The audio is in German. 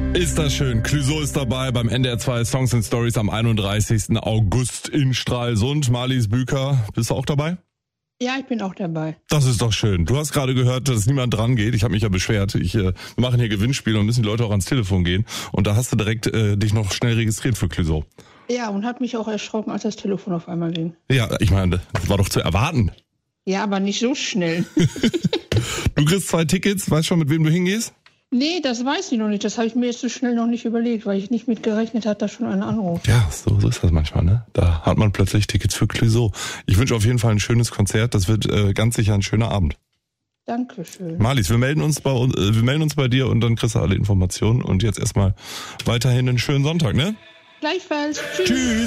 Ist das schön. Clouseau ist dabei beim NDR 2 Songs and Stories am 31. August in Stralsund. Marlies Büker, bist du auch dabei? Ja, ich bin auch dabei. Das ist doch schön. Du hast gerade gehört, dass niemand dran geht. Ich habe mich ja beschwert. Wir machen hier Gewinnspiele und müssen die Leute auch ans Telefon gehen. Und da hast du direkt dich noch schnell registriert für Clouseau. Ja, und hat mich auch erschrocken, als das Telefon auf einmal ging. Ja, ich meine, das war doch zu erwarten. Ja, aber nicht so schnell. Du kriegst 2 Tickets. Weißt schon, mit wem du hingehst? Nee, das weiß ich noch nicht. Das habe ich mir jetzt so schnell noch nicht überlegt, weil ich nicht mit gerechnet habe, dass schon einer anruft. Ja, so ist das manchmal, ne? Da hat man plötzlich Tickets für Clouseau. Ich wünsche auf jeden Fall ein schönes Konzert. Das wird ganz sicher ein schöner Abend. Dankeschön. Marlies, wir melden uns bei dir und dann kriegst du alle Informationen. Und jetzt erstmal weiterhin einen schönen Sonntag, ne? Gleichfalls. Tschüss. Tschüss.